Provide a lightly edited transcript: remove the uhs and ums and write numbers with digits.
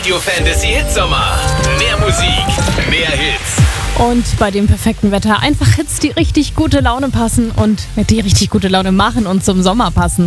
Radio Fantasy Hitsommer. Mehr Musik, mehr Hits. Und bei dem perfekten Wetter einfach Hits, die richtig gute Laune passen und die richtig gute Laune machen und zum Sommer passen.